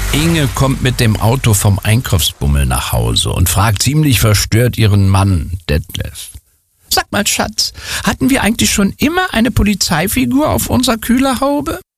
Inge kommt mit dem Auto vom Einkaufsbummel nach Hause und fragt ziemlich verstört ihren Mann, Detlef. Sag mal, Schatz, hatten wir eigentlich schon immer eine Polizeifigur auf unserer Kühlerhaube?